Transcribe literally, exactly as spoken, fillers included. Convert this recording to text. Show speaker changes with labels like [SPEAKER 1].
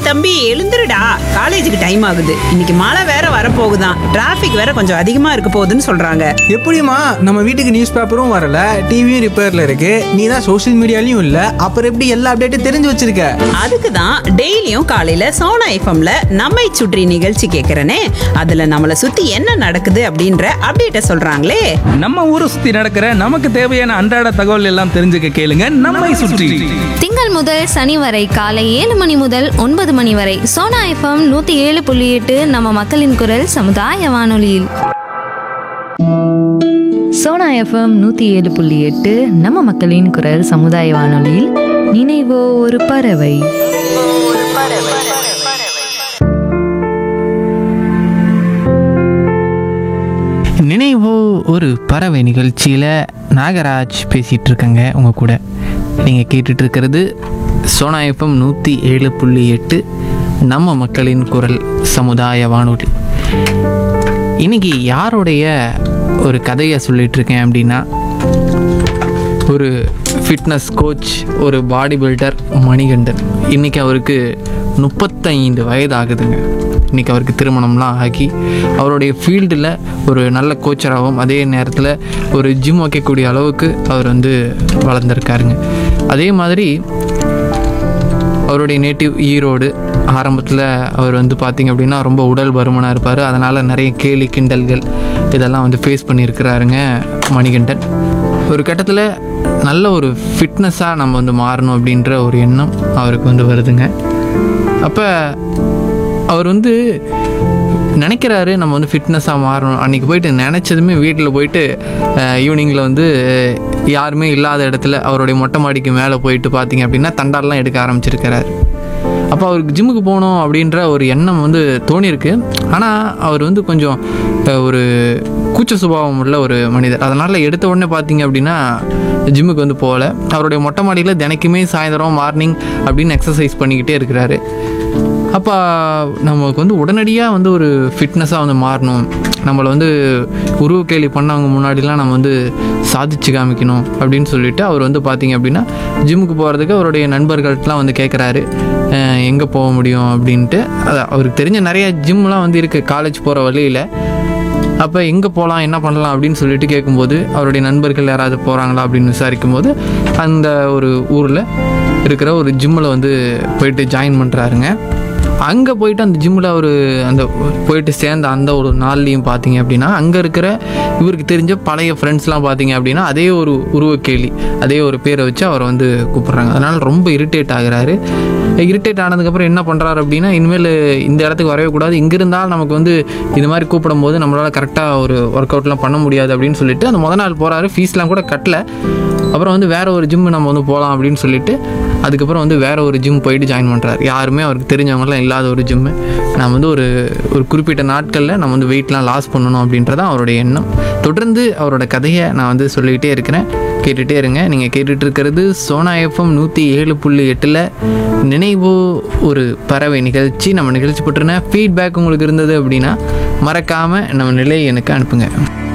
[SPEAKER 1] தம்பி எழுந்துருடா, காலேஜுக்கு டைம் ஆகுது. இன்னைக்கு மழை வேற வரப்போகுதான், டிராஃபிக் வேற கொஞ்சம் அதிகமா இருக்க போகுதுன்னு சொல்றாங்க.
[SPEAKER 2] எப்படிமா நம்ம வீட்டுக்கு நியூஸ் பேப்பரும் வரல, டிவியும் ரிப்பேர்ல இருக்கு, நீ தான் சோஷியல் மீடியாலையும் இல்ல, அப்புறம் எப்படி எல்லா அப்டேட்டும் தெரிஞ்சு வச்சிருக்க?
[SPEAKER 1] அதுக்கு தான் டெய்லியும் காலையில சோனா எஃப்எம்ல நம்மை சுற்றி நிகழ்ச்சி கேட்கறனே. அதுல நம்மளை சுத்தி என்ன நடக்குது அப்படின்ற அப்டேட்ட சொல்றாங்களே.
[SPEAKER 3] நம்ம ஊரை சுத்தி நடக்கிற நமக்கு தேவையான அன்றாட தகவல் எல்லாம் தெரிஞ்சுக்க கேளுங்க நம்மை சுற்றி.
[SPEAKER 4] திங்கள் முதல் சனி வரை காலை ஏழு மணி முதல் ஒன்பது மணி வரை சோனா எஃப்எம் நூத்தி ஏழு புள்ளி எட்டு நம்ம மக்களின் குரல் சமுதாய வானொலியில்.
[SPEAKER 5] சோனா எஃப்எம் நூத்தி ஏழு புள்ளி எட்டு நம்ம மக்களின் குரல் சமுதாய வானொலியில் நினைவோ ஒரு பறவை.
[SPEAKER 6] நினைவோ ஒரு பறவை நிகழ்ச்சியில் நாகராஜ் பேசிகிட்டு இருக்கேங்க உங்கள் கூட. நீங்கள் கேட்டுட்டு இருக்கிறது சோனா எஃப்எம் நூற்றி ஏழு புள்ளி எட்டு நம்ம மக்களின் குரல் சமுதாய வானொலி. இன்றைக்கி யாருடைய ஒரு கதையை சொல்லிகிட்டு இருக்கேன் அப்படின்னா, ஒரு ஃபிட்னஸ் கோச், ஒரு பாடி பில்டர் மணிகண்டன். இன்றைக்கி அவருக்கு முப்பத்தைந்து வயது ஆகுதுங்க. இன்றைக்கி அவருக்கு திருமணம்லாம் ஆகி அவருடைய ஃபீல்டில் ஒரு நல்ல கோச்சராகவும் அதே நேரத்தில் ஒரு ஜிம் வைக்கக்கூடிய அளவுக்கு அவர் வந்து வளர்ந்துருக்காருங்க. அதே மாதிரி அவருடைய நேட்டிவ் ஈரோடு. ஆரம்பத்தில் அவர் வந்து பார்த்திங்க அப்படின்னா ரொம்ப உடல் பருமனாக இருப்பார். அதனால் நிறைய கேலி கிண்டல்கள் இதெல்லாம் வந்து ஃபேஸ் பண்ணியிருக்கிறாருங்க மணிகண்டன். ஒரு கட்டத்தில் நல்ல ஒரு ஃபிட்னஸாக நம்ம வந்து மாறணும் அப்படின்ற ஒரு எண்ணம் அவருக்கு வந்து வருதுங்க. அப்போ அவர் வந்து நினைக்கிறாரு நம்ம வந்து ஃபிட்னஸாக மாறணும். அன்றைக்கி போயிட்டு நினச்சதுமே வீட்டில் போயிட்டு ஈவினிங்கில் வந்து யாருமே இல்லாத இடத்துல அவருடைய மொட்டை மாடிக்கு மேலே போயிட்டு பார்த்திங்க அப்படின்னா தண்டாலெலாம் எடுக்க ஆரம்பிச்சிருக்கிறாரு. அப்போ அவருக்கு ஜிம்முக்கு போகணும் அப்படின்ற ஒரு எண்ணம் வந்து தோணியிருக்கு. ஆனால் அவர் வந்து கொஞ்சம் ஒரு கூச்ச சுபாவம் உள்ள ஒரு மனிதர். அதனால் எடுத்த உடனே பார்த்திங்க அப்படின்னா ஜிம்முக்கு வந்து போகல. அவருடைய மொட்டை மாடியில் தினைக்குமே சாயந்தரம் மார்னிங் அப்படின்னு எக்ஸசைஸ் பண்ணிக்கிட்டே இருக்கிறாரு. அப்போ நமக்கு வந்து உடனடியாக வந்து ஒரு ஃபிட்னஸாக வந்து மாறணும், நம்மளை வந்து உருவ கேலி பண்ணவங்க முன்னாடிலாம் நம்ம வந்து சாதிச்சு காமிக்கணும் அப்படின்னு சொல்லிட்டு அவர் வந்து பார்த்திங்க அப்படின்னா ஜிம்முக்கு போகிறதுக்கு அவருடைய நண்பர்கள்ட்டலாம் வந்து கேட்குறாரு எங்கே போக முடியும் அப்படின்ட்டு. அது அவருக்கு தெரிஞ்ச நிறைய ஜிம்லாம் வந்து இருக்குது காலேஜ் போகிற வழியில். அப்போ எங்கே போகலாம் என்ன பண்ணலாம் அப்படின்னு சொல்லிட்டு கேட்கும்போது அவருடைய நண்பர்கள் யாராவது போகிறாங்களா அப்படின்னு விசாரிக்கும் போது அந்த ஒரு ஊரில் இருக்கிற ஒரு ஜிம்மில் வந்து போயிட்டு ஜாயின் பண்ணுறாருங்க. அங்கே போயிட்டு அந்த ஜிம்மில் அவர் அந்த போயிட்டு சேர்ந்த அந்த ஒரு நாள்லேயும் பார்த்தீங்க அப்படின்னா அங்கே இருக்கிற இவருக்கு தெரிஞ்ச பழைய ஃப்ரெண்ட்ஸ்லாம் பார்த்தீங்க அப்படின்னா அதே ஒரு உருவக்கேலி அதே ஒரு பேரை வச்சு அவரை வந்து கூப்பிட்றாங்க. அதனால் ரொம்ப இரிட்டேட் ஆகுறாரு. இரிட்டேட் ஆனதுக்கப்புறம் என்ன பண்ணுறாரு அப்படின்னா, இனிமேல் இந்த இடத்துக்கு வரவே கூடாது, இங்கே இருந்தால் நமக்கு வந்து இது மாதிரி கூப்பிடும் போது நம்மளால் கரெக்டாக ஒரு ஒர்க் அவுட்லாம் பண்ண முடியாது அப்படின்னு சொல்லிட்டு அந்த முத நாள் போகிறாரு. ஃபீஸ்லாம் கூட கட்டலை. அப்புறம் வந்து வேறு ஒரு ஜிம் நம்ம வந்து போகலாம் அப்படின்னு சொல்லிட்டு அதுக்கப்புறம் வந்து வேறு ஒரு ஜிம் போயிட்டு ஜாயின் பண்ணுறாரு. யாருமே அவருக்கு தெரிஞ்சவங்களாம் இல்லாத ஒரு ஜிம்மு. நம்ம வந்து ஒரு ஒரு குறிப்பிட்ட நாட்களில் நம்ம வந்து வெயிட்லாம் லாஸ் பண்ணணும் அப்படின்றதான் அவருடைய எண்ணம். தொடர்ந்து அவரோட கதையை நான் வந்து சொல்லிக்கிட்டே இருக்கிறேன், கேட்டுகிட்டே இருங்க. நீங்கள் கேட்டுட்டு இருக்கிறது சோனா எஃப்எம் நூற்றி ஏழு புள்ளி எட்டில் நினைவோ ஒரு பறவை நிகழ்ச்சி. நம்ம நிகழ்ச்சி பற்றின ஃபீட்பேக் உங்களுக்கு இருந்தது அப்படின்னா மறக்காமல் நம்ம நிலையை எனக்கு அனுப்புங்க.